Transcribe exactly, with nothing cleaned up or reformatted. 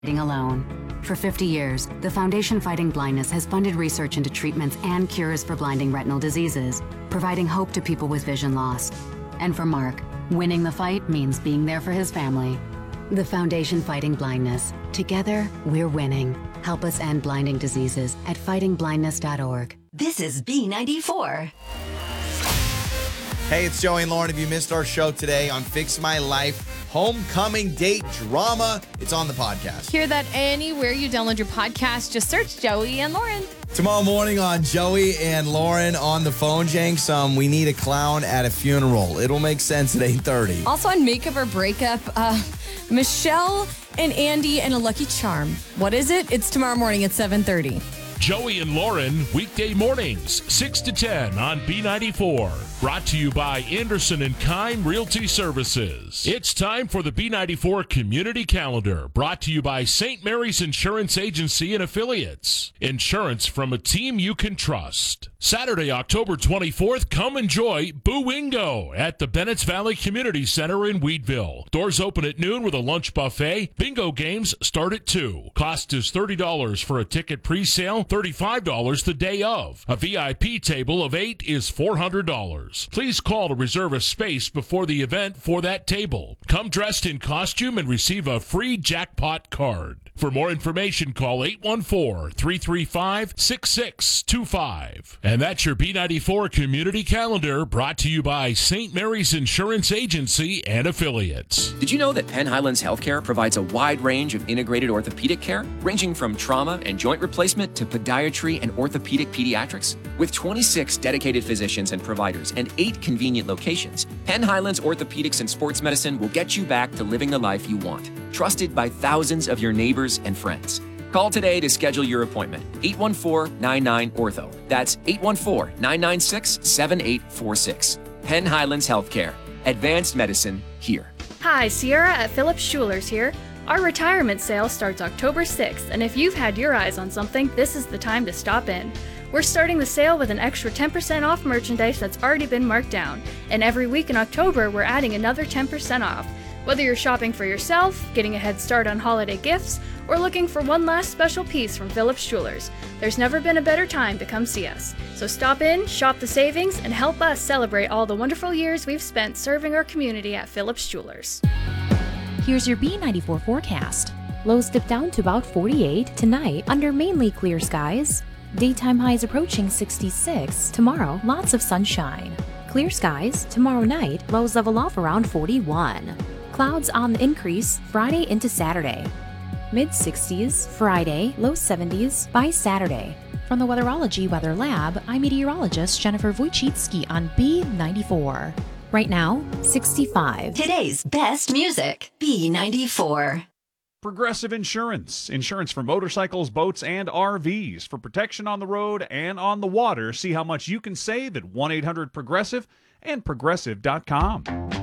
alone. For fifty years, the Foundation Fighting Blindness has funded research into treatments and cures for blinding retinal diseases, providing hope to people with vision loss. And for Mark, winning the fight means being there for his family. The Foundation Fighting Blindness. Together, we're winning. Help us end blinding diseases at fighting blindness dot org. This is B ninety-four. Hey, it's Joey and Lauren. If you missed our show today on Fix My Life, homecoming date drama, it's on the podcast. Hear that anywhere you download your podcast. Just search Joey and Lauren. Tomorrow morning on Joey and Lauren on the phone, Jenks, um, we need a clown at a funeral. It'll make sense at eight thirty. Also on Makeup or Breakup, uh, Michelle and Andy and a Lucky Charm. What is it? It's tomorrow morning at seven thirty. Joey and Lauren, weekday mornings, six to ten on B ninety-four. Brought to you by Anderson and Kime Realty Services. It's time for the B ninety-four Community Calendar, brought to you by Saint Mary's Insurance Agency and Affiliates. Insurance from a team you can trust. Saturday, October twenty-fourth, come enjoy Boo-Wingo at the Bennetts Valley Community Center in Wheatville. Doors open at noon with a lunch buffet. Bingo games start at two. Cost is thirty dollars for a ticket pre-sale, thirty-five dollars the day of. A V I P table of eight is four hundred dollars. Please call to reserve a space before the event for that table. Come dressed in costume and receive a free jackpot card. For more information, call eight one four, three three five, six six two five. And that's your B ninety-four Community Calendar, brought to you by Saint Mary's Insurance Agency and Affiliates. Did you know that Penn Highlands Healthcare provides a wide range of integrated orthopedic care, ranging from trauma and joint replacement to podiatry and orthopedic pediatrics? With twenty-six dedicated physicians and providers and eight convenient locations, Penn Highlands Orthopedics and Sports Medicine will get you back to living the life you want. Trusted by thousands of your neighbors and friends. Call today to schedule your appointment. eight one four, nine nine, O R T H O. That's eight one four, nine nine six, seven eight four six. Penn Highlands Healthcare. Advanced medicine here. Hi, Sierra at Phillips Schulers here. Our retirement sale starts October sixth, and if you've had your eyes on something, this is the time to stop in. We're starting the sale with an extra ten percent off merchandise that's already been marked down, and every week in October, we're adding another ten percent off. Whether you're shopping for yourself, getting a head start on holiday gifts, or looking for one last special piece from Phillips Schulers, there's never been a better time to come see us. So stop in, shop the savings, and help us celebrate all the wonderful years we've spent serving our community at Phillips Schulers. Here's your B ninety-four forecast. Lows dip down to about forty-eight tonight under mainly clear skies. Daytime highs approaching sixty-six. Tomorrow, lots of sunshine. Clear skies. Tomorrow night, lows level off around forty-one. Clouds on the increase Friday into Saturday. Mid sixties Friday, low seventies by Saturday. From the Weatherology Weather Lab, I'm meteorologist Jennifer Wojcicki on B ninety-four. Right now, sixty-five. Today's best music, B ninety-four. Progressive Insurance. Insurance for motorcycles, boats, and R Vs. For protection on the road and on the water, see how much you can save at one eight hundred progressive and progressive dot com.